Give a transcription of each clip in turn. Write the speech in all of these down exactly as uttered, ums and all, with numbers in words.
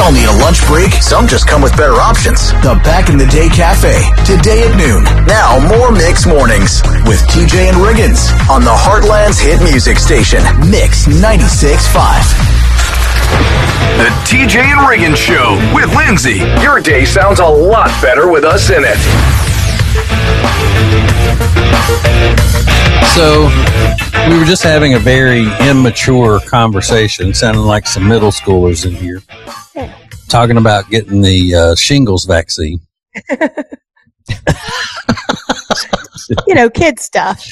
all need a lunch break. Some just come with better options. The Back in the Day Cafe, today at noon. Now, more Mix Mornings with T J and Riggins on the Heartland's hit music station, Mix ninety-six point five. The T J and Riggins Show with Lindsay. Your day sounds a lot better with us in it. So, we were just having a very immature conversation, sounding like some middle schoolers in here, talking about getting the uh, shingles vaccine. You know, kid stuff.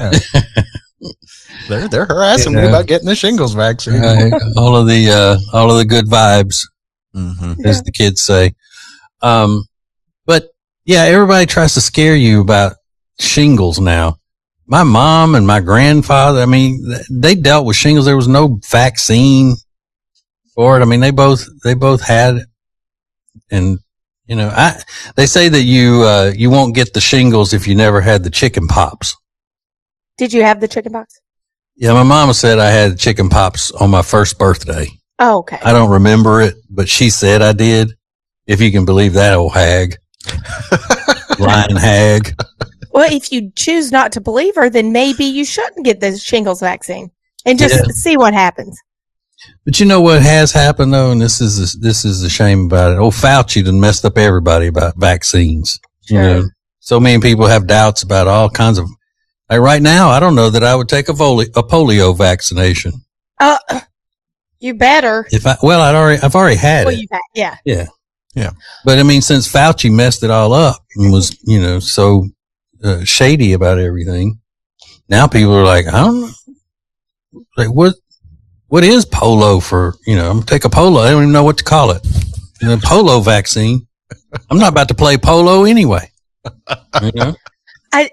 They're they're harassing you know, me about getting the shingles vaccine. Right, all of the uh, all of the good vibes, Mm-hmm. as the kids say. Um, but yeah, everybody tries to scare you about shingles now. My mom and my grandfather, I mean, they dealt with shingles. There was no vaccine for it. I mean, they both, they both had it. And, you know, I, they say that you, uh, you won't get the shingles if you never had the chicken pox. Did you have the chicken pox? Yeah. My mama said I had chicken pox on my first birthday. Oh, okay. I don't remember it, but she said I did. If you can believe that old hag. Lying hag. Well, if you choose not to believe her, then maybe you shouldn't get the shingles vaccine and just Yeah. see what happens. But you know what has happened though, and this is this is the shame about it. Old Fauci done messed up everybody about vaccines. Sure. You know, so many people have doubts about all kinds of. Like right now, I don't know that I would take a polio, a polio vaccination. Uh, you better. If I well, I'd already I've already had Well, it. you bet. Yeah. Yeah, Yeah. But I mean, since Fauci messed it all up and was you know so uh, shady about everything, now people are like, I don't know, like what. What is polo for, you know, I'm going to take a polo. I don't even know what to call it. The polo vaccine. I'm not about to play polo anyway. You know? I,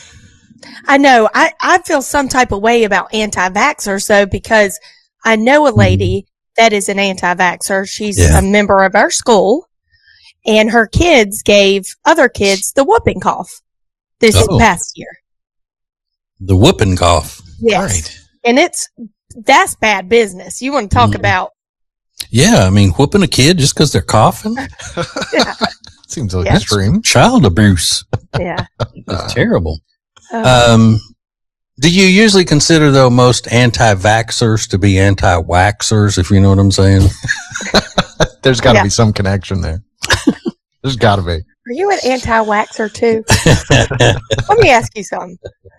I know. I, I feel some type of way about anti-vaxxers though, because I know a lady that is an anti-vaxxer. She's Yeah. a member of our school and her kids gave other kids the whooping cough this Oh. past year. The whooping cough. Yes. Right. And it's, that's bad business. You want to talk Mhm. about, Yeah. I mean, whooping a kid just because they're coughing. yeah, Seems like Yeah. extreme. Child abuse. yeah. It's terrible. Uh, Um, do you usually consider, though, most anti-vaxxers to be anti-waxers, if you know what I'm saying? There's got to Yeah. be some connection there. There's got to be. are you an anti-waxer too? Let me ask you something.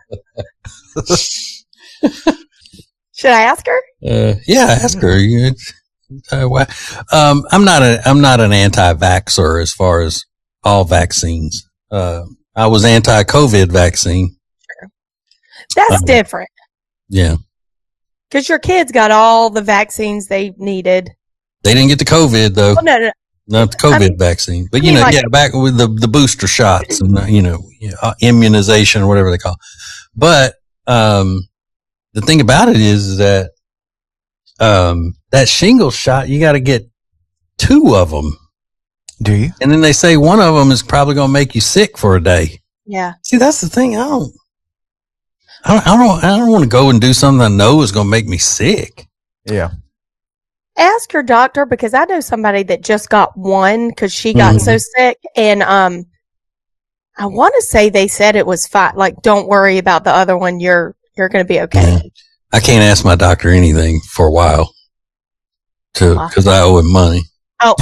Should I ask her? Uh, yeah, ask her. You, uh, wha- um, I'm not a, I'm not an anti-vaxxer as far as all vaccines. Uh, I was anti-COVID vaccine. That's Uh-huh. different Yeah. because your kids got all the vaccines they needed. They didn't get the COVID though, Oh, no, no, not the COVID I mean- vaccine, but I you mean, know, like- yeah, back with the, the booster shots and, uh, you know, uh, immunization or whatever they call it. But, um, the thing about it is, is that, um, that shingles shot, you got to get two of them. Do you? And then they say one of them is probably going to make you sick for a day. yeah. See, that's the thing. I don't, I don't, I don't, I don't want to go and do something I know is going to make me sick. Yeah. Ask your doctor because I know somebody that just got one because she got Mhm. so sick, and um, I want to say they said it was fine. Like, don't worry about the other one. You're you're going to be okay. Yeah. I can't ask my doctor anything for a while to, Why? cause I owe him money. Oh,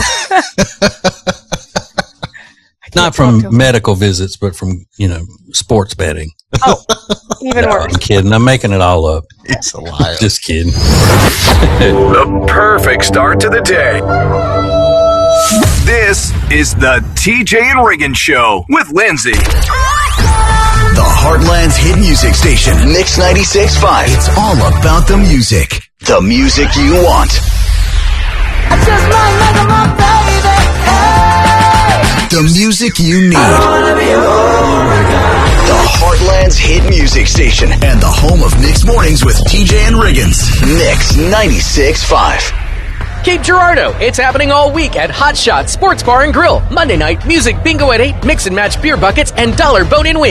Not from medical visits, but from, you know, sports betting. Oh, even No, worse. I'm kidding. I'm making it all up. It's a lie. Just kidding. The perfect start to the day. This is the T J and Riggins Show with Lindsay. The Heartland's hit music station, Mix ninety-six point five. It's all about the music. The music you want. I just might make her my baby. Hey. The music you need. I wanna be The Heartland's hit music station and the home of Mix Mornings with T J and Riggins. Mix ninety-six point five. Cape Girardeau. It's happening all week at Hot Shot Sports Bar and Grill. Monday night, music bingo at eight, mix and match beer buckets, and dollar bone-in wings.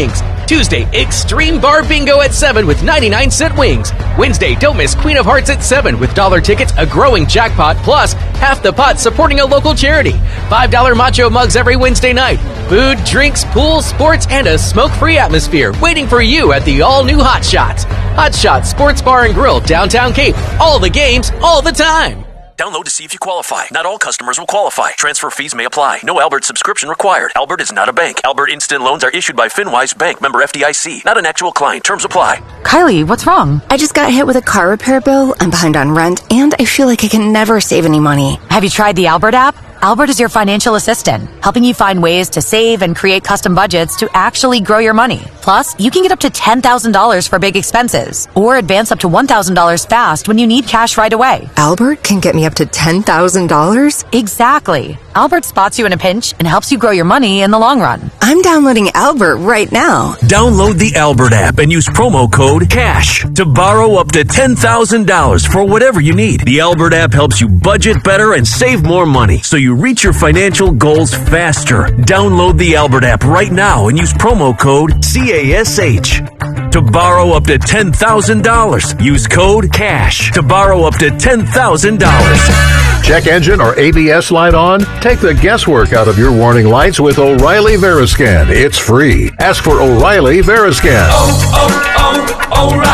Tuesday, Extreme Bar Bingo at seven with ninety-nine cent wings. Wednesday, don't miss Queen of Hearts at seven with dollar tickets, a growing jackpot, plus half the pot supporting a local charity. five dollar macho mugs every Wednesday night. Food, drinks, pool, sports, and a smoke-free atmosphere waiting for you at the all-new Hot Shots. Hot Shots Sports Bar and Grill, downtown Cape. All the games, all the time. Download to see if you qualify. Not all customers will qualify. Transfer fees may apply. No Albert subscription required. Albert is not a bank. Albert Instant Loans are issued by FinWise Bank, member F D I C. Not an actual client. Terms apply. Kylie, what's wrong? I just got hit with a car repair bill. I'm behind on rent, and I feel like I can never save any money. Have you tried the Albert app? Albert is your financial assistant, helping you find ways to save and create custom budgets to actually grow your money. Plus, you can get up to ten thousand dollars for big expenses, or advance up to one thousand dollars fast when you need cash right away. Albert can get me up to ten thousand dollars? Exactly. Albert spots you in a pinch and helps you grow your money in the long run. I'm downloading Albert right now. Download the Albert app and use promo code CASH to borrow up to ten thousand dollars for whatever you need. The Albert app helps you budget better and save more money, so you reach your financial goals faster. Download the Albert app right now and use promo code C A S H to borrow up to ten thousand dollars. Use code CASH to borrow up to ten thousand dollars. Check engine or A B S light on? Take the guesswork out of your warning lights with O'Reilly Veriscan. It's free. Ask for O'Reilly Veriscan. Oh,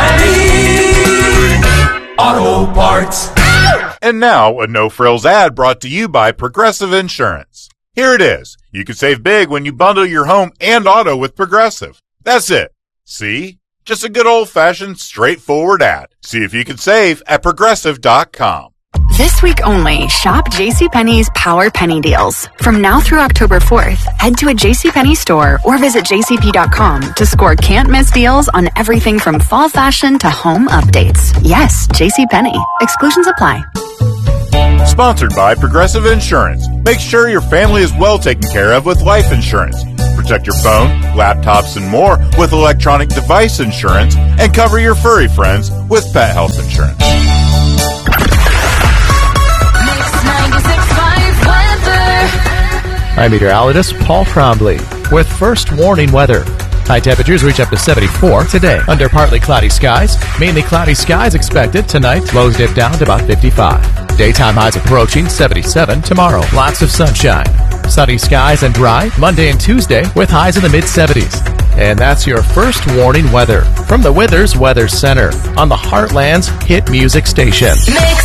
oh, oh, O'Reilly Auto Parts. And now, a no-frills ad brought to you by Progressive Insurance. Here it is. You can save big when you bundle your home and auto with Progressive. That's it. See? Just a good old-fashioned, straightforward ad. See if you can save at Progressive dot com. This week only, shop JCPenney's Power Penny Deals. From now through October fourth, head to a JCPenney store or visit J C P dot com to score can't-miss deals on everything from fall fashion to home updates. Yes, JCPenney. Exclusions apply. Sponsored by Progressive Insurance. Make sure your family is well taken care of with life insurance. Protect your phone, laptops, and more with electronic device insurance, and cover your furry friends with pet health insurance. I'm meteorologist Paul Trombley with first warning weather. High temperatures reach up to seventy-four today under partly cloudy skies. Mainly cloudy skies expected tonight. Lows dip down to about fifty-five. Daytime highs approaching seventy-seven tomorrow. Lots of sunshine. Sunny skies and dry Monday and Tuesday with highs in the mid-seventies. And that's your first warning weather from the Withers Weather Center on the Heartland's hit music station. Mix